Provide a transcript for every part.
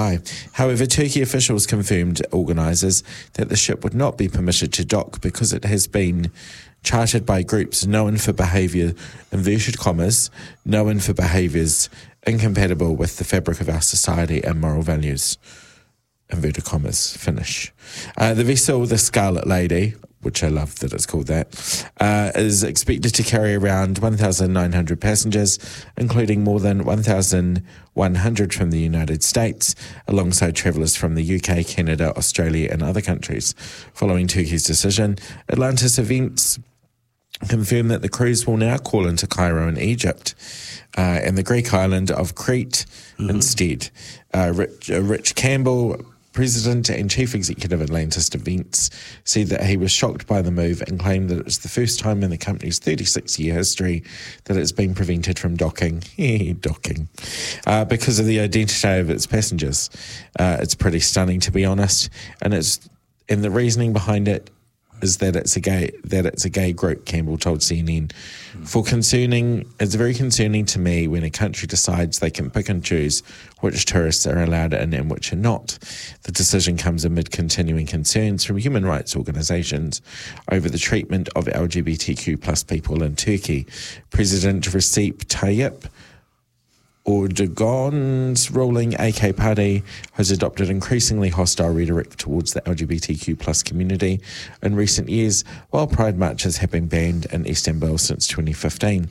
July. However, Turkey officials confirmed organisers that the ship would not be permitted to dock because it has been chartered by groups known for behaviour, inverted commas, known for behaviours incompatible with the fabric of our society and moral values. Inverted commas, finish. The vessel, the Scarlet Lady, which I love that it's called that, is expected to carry around 1,900 passengers, including more than 1,100 from the United States, alongside travellers from the UK, Canada, Australia and other countries. Following Turkey's decision, Atlantis Events confirmed that the cruise will now call into Cairo in Egypt and the Greek island of Crete instead. Rich Campbell, President and Chief Executive of Atlantis Events, said that he was shocked by the move and claimed that it's the first time in the company's 36-year history that it's been prevented from docking, because of the identity of its passengers. It's pretty stunning, to be honest, and the reasoning behind it is that it's a gay group, Campbell told CNN. It's very concerning to me when a country decides they can pick and choose which tourists are allowed in and which are not. The decision comes amid continuing concerns from human rights organisations over the treatment of LGBTQ plus people in Turkey. President Recep Tayyip Erdogan's ruling AK Party has adopted increasingly hostile rhetoric towards the LGBTQ plus community in recent years, while Pride marches have been banned in Istanbul since 2015.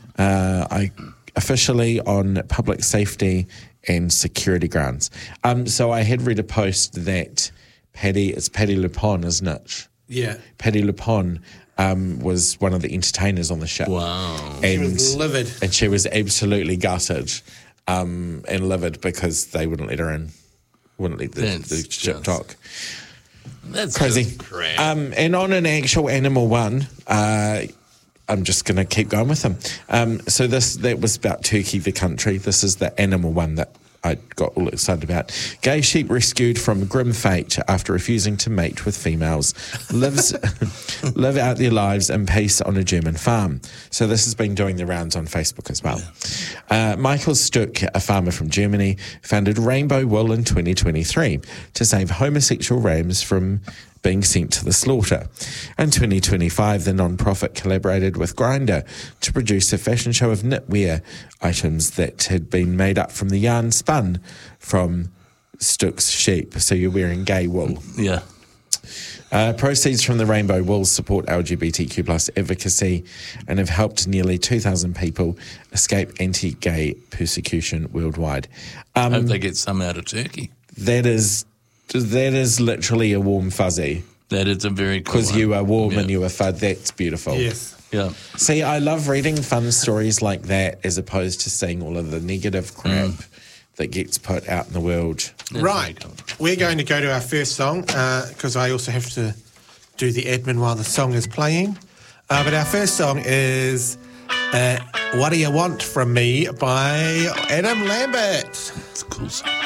Officially on public safety and security grounds. So I had read a post that it's Patty LuPone, isn't it? Yeah. Patty LuPone was one of the entertainers on the show. Wow. She was livid. And she was absolutely gutted and livid because they wouldn't let her in. Wouldn't let the ship dock. That's crazy. And on an actual animal one, I'm just going to keep going with them. So that was about Turkey, the country. This is the animal one that I got all excited about. Gay sheep rescued from grim fate after refusing to mate with females live out their lives in peace on a German farm. So this has been doing the rounds on Facebook as well. Michael Stuck, a farmer from Germany, founded Rainbow Wool in 2023 to save homosexual rams from being sent to the slaughter. In 2025, the non-profit collaborated with Grindr to produce a fashion show of knitwear items that had been made up from the yarn spun from Stuck's sheep. So you're wearing gay wool. Yeah. Proceeds from the Rainbow Wool support LGBTQ plus advocacy and have helped nearly 2,000 people escape anti-gay persecution worldwide. I hope they get some out of Turkey. That is literally a warm fuzzy. That is a very cool Because you are warm yeah. and you are fud. That's beautiful. Yes. Yeah. See, I love reading fun stories like that as opposed to seeing all of the negative crap that gets put out in the world. Right. We're going to go to our first song because I also have to do the admin while the song is playing. But our first song is What Do You Want From Me by Adam Lambert. It's a cool song.